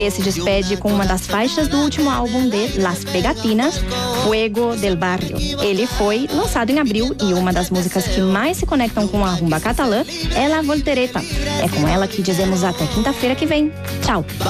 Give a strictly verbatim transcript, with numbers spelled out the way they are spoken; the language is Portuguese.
se despede com uma das faixas do último álbum de Las Pegatinas, Fuego del Barrio. Ele foi lançado em abril e uma das músicas que mais se conectam com a rumba catalã é La Voltereta. É com ela que dizemos até quinta-feira que vem. Tchau!